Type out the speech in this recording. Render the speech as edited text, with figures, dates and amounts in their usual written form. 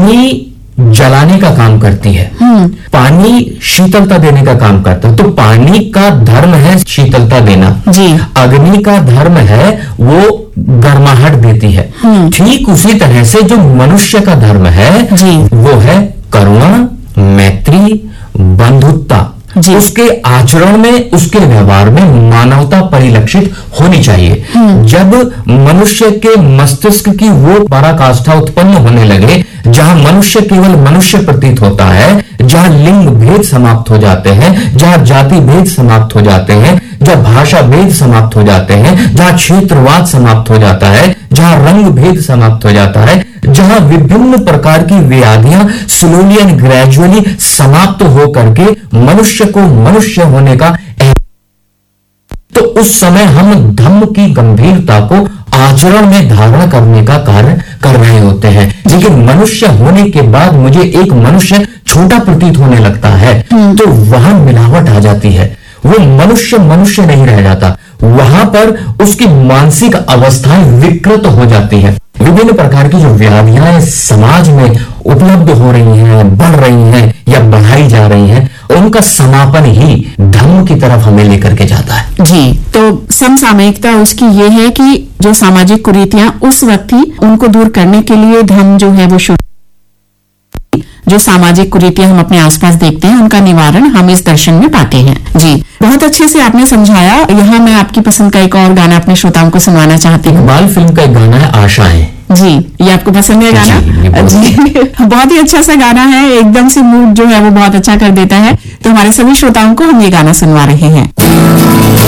पानी जलाने का काम करती है, पानी शीतलता देने का काम करता है। तो पानी का धर्म है शीतलता देना जी। अग्नि का धर्म है वो गर्माहट देती है। ठीक उसी तरह से जो मनुष्य का धर्म है जी। वो है करुणा, मैत्री, बंधुत्ता। उसके आचरण में, उसके व्यवहार में मानवता परिलक्षित होनी चाहिए। जब मनुष्य के मस्तिष्क की वो पराकाष्ठा उत्पन्न होने लगे जहां मनुष्य केवल मनुष्य प्रतीत होता है, जहां लिंग भेद समाप्त हो जाते हैं, जहां जाति भेद समाप्त हो जाते हैं, जहां भाषा भेद समाप्त हो जाते हैं, जहां क्षेत्रवाद समाप्त हो जाता है, जहां रंग भेद समाप्त हो जाता है, जहां विभिन्न प्रकार की व्याधियां स्लोली एंड ग्रेजुअली समाप्त हो करके मनुष्य को मनुष्य होने का, तो उस समय हम धम्म की गंभीरता को आचरण में धारण करने का कार्य कर रहे होते हैं। लेकिन मनुष्य होने के बाद मुझे एक मनुष्य छोटा प्रतीत होने लगता है, तो वहां मिलावट आ जाती है। वो मनुष्य मनुष्य नहीं रह जाता, वहां पर उसकी मानसिक अवस्थाएं विकृत हो जाती है। विभिन्न प्रकार की जो व्याधियां समाज में उपलब्ध हो रही हैं, बढ़ रही हैं या बढ़ाई जा रही हैं, उनका समापन ही धर्म की तरफ हमें लेकर के जाता है। जी, तो समसामयिकता उसकी ये है कि जो सामाजिक कुरीतियां उस वक्त थी उनको दूर करने के लिए धर्म जो है वो शुरू, जो सामाजिक कुरीतियां हम अपने आसपास देखते हैं उनका निवारण हम इस दर्शन में पाते हैं। जी, बहुत अच्छे से आपने समझाया। यहाँ मैं आपकी पसंद का एक और गाना अपने श्रोताओं को सुनाना चाहती हूँ। बाल फिल्म का एक गाना है आशाएं। जी, ये आपको पसंद है गाना? जी, बहुत ही अच्छा सा गाना है, एकदम से मूड जो है वो बहुत अच्छा कर देता है। तो हमारे सभी श्रोताओं को हम ये गाना सुनवा रहे हैं।